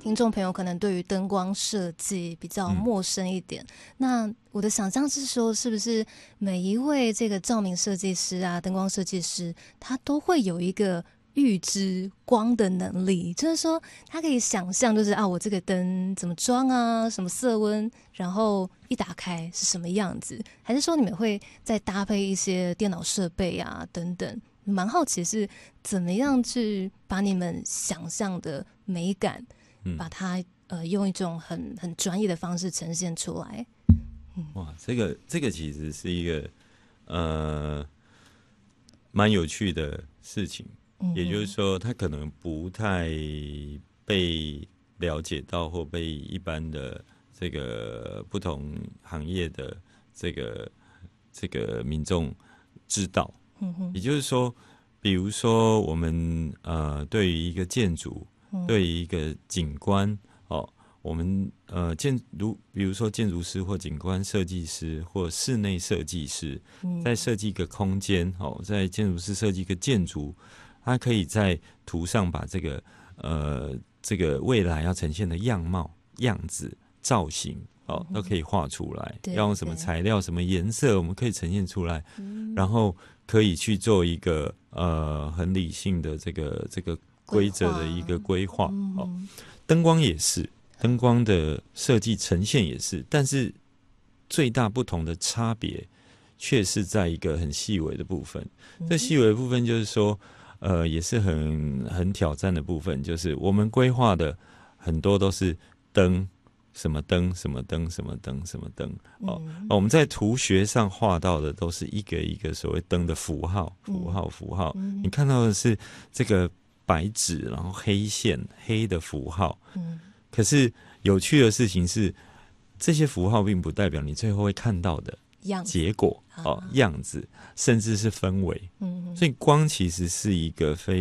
听众朋友可能对于灯光设计比较陌生一点，那我的想象是说，是不是每一位这个照明设计师啊、灯光设计师，他都会有一个预知光的能力，就是说他可以想象，就是我这个灯怎么装啊，什么色温，然后一打开是什么样子，还是说你们会再搭配一些电脑设备啊等等？蛮好奇是怎么样去把你们想象的美感，把它用一种很专业的方式呈现出来。 哇，这个其实是一个蛮有趣的事情，也就是说，它可能不太被了解到，或被一般的这个不同行业的这个民众知道。也就是说，比如说我们对于一个建筑，对于一个景观，我们比如说建筑师或景观设计师或室内设计师，在设计一个空间，在建筑师设计一个建筑，他可以在图上把这个未来要呈现的样貌、样子、造型，都可以画出来。要用什么材料、什么颜色，我们可以呈现出来，然后可以去做一个很理性的这个规则的一个规划。灯光也是，灯光的设计呈现也是，但是最大不同的差别却是在一个很细微的部分。这细微的部分就是说，也是很挑战的部分，就是我们规划的很多都是灯，什么灯什么灯什么灯什么灯，我们在图学上画到的都是一个一个所谓灯的符号。你看到的是这个白纸，然后黑线，黑的符号。可是有趣的事情是，这些符号并不代表你最后会看到的结果，样子，甚至是氛围。所以光其实是一个非